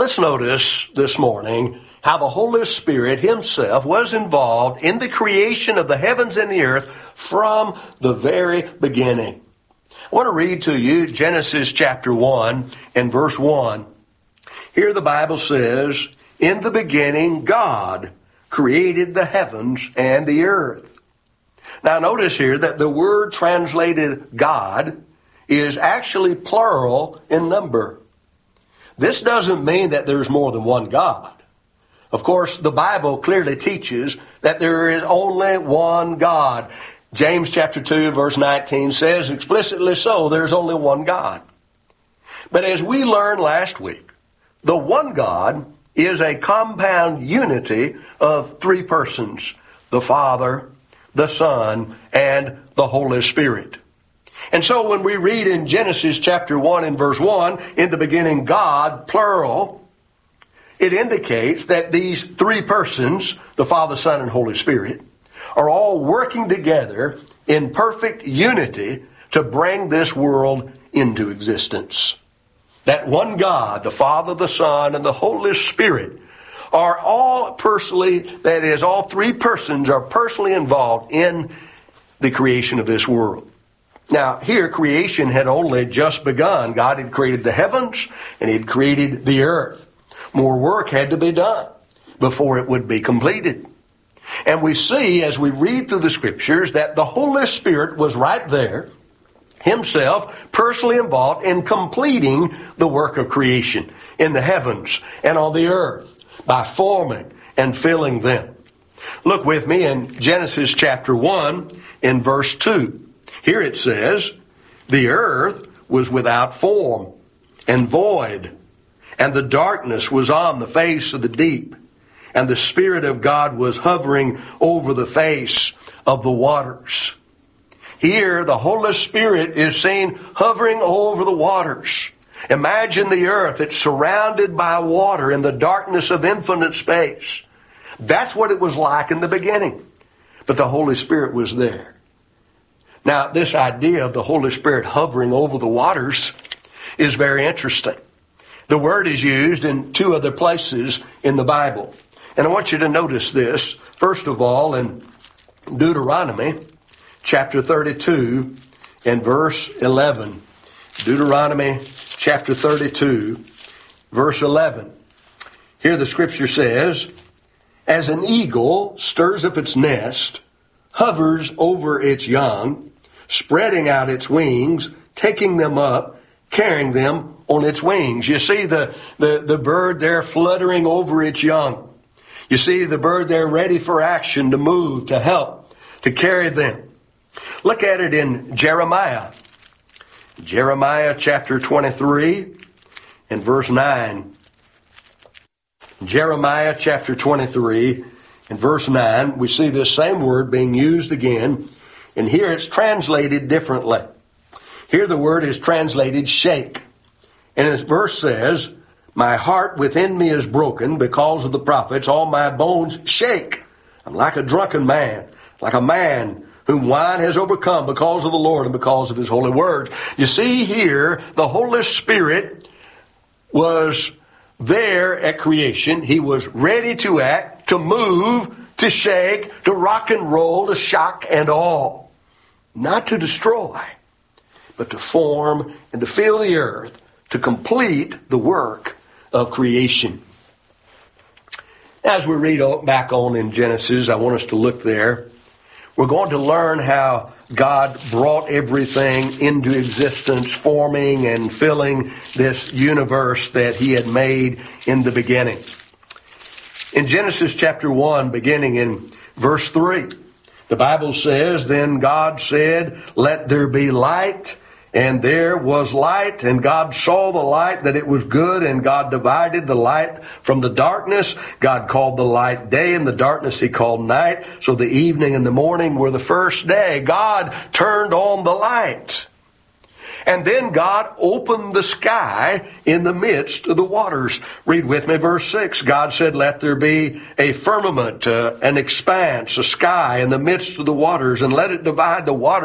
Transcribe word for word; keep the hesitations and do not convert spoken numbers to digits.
Let's notice this morning how the Holy Spirit himself was involved in the creation of the heavens and the earth from the very beginning. I want to read to you Genesis chapter one and verse one. Here the Bible says, "In the beginning God created the heavens and the earth." Now notice here that the word translated God is actually plural in number. This doesn't mean that there's more than one God. Of course, the Bible clearly teaches that there is only one God. James chapter two verse nineteen says explicitly so, there's only one God. But as we learned last week, the one God is a compound unity of three persons, the Father, the Son, and the Holy Spirit. And so when we read in Genesis chapter one and verse one, in the beginning God, plural, it indicates that these three persons, the Father, Son, and Holy Spirit, are all working together in perfect unity to bring this world into existence. That one God, the Father, the Son, and the Holy Spirit, are all personally, that is, all three persons are personally involved in the creation of this world. Now, here, creation had only just begun. God had created the heavens, and He had created the earth. More work had to be done before it would be completed. And we see, as we read through the Scriptures, that the Holy Spirit was right there, Himself personally involved in completing the work of creation in the heavens and on the earth by forming and filling them. Look with me in Genesis chapter one in verse two. Here it says, "The earth was without form and void, and the darkness was on the face of the deep, and the Spirit of God was hovering over the face of the waters." Here, the Holy Spirit is seen hovering over the waters. Imagine the earth. It's surrounded by water in the darkness of infinite space. That's what it was like in the beginning. But the Holy Spirit was there. Now, this idea of the Holy Spirit hovering over the waters is very interesting. The word is used in two other places in the Bible. And I want you to notice this. First of all, in Deuteronomy chapter thirty-two and verse eleven. Deuteronomy chapter thirty-two, verse eleven. Here the Scripture says, "As an eagle stirs up its nest, hovers over its young, spreading out its wings, taking them up, carrying them on its wings." You see the, the, the bird there fluttering over its young. You see the bird there ready for action, to move, to help, to carry them. Look at it in Jeremiah. Jeremiah chapter twenty-three and verse nine. Jeremiah chapter twenty-three and verse nine, we see this same word being used again. And here it's translated differently. Here the word is translated shake. And this verse says, "My heart within me is broken because of the prophets. All my bones shake. I'm like a drunken man, like a man whom wine has overcome because of the Lord and because of His holy words." You see here, the Holy Spirit was there at creation. He was ready to act, to move, to shake, to rock and roll, to shock and awe. Not to destroy, but to form and to fill the earth, to complete the work of creation. As we read back on in Genesis, I want us to look there. We're going to learn how God brought everything into existence, forming and filling this universe that He had made in the beginning. In Genesis chapter one, beginning in verse three, the Bible says, "Then God said, 'Let there be light,' and there was light. And God saw the light, that it was good, and God divided the light from the darkness. God called the light day, and the darkness He called night. So the evening and the morning were the first day." God turned on the light. And then God opened the sky in the midst of the waters. Read with me verse six. God said, "Let there be a firmament, uh, an expanse, a sky in the midst of the waters, and let it divide the waters